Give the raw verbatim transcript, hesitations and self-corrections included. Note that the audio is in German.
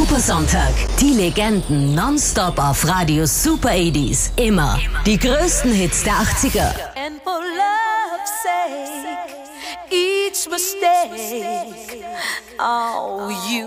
Supersonntag. Die Legenden nonstop auf Radio Super achtziger. Immer die größten Hits der achtziger. And for love's sake, each mistake, oh, you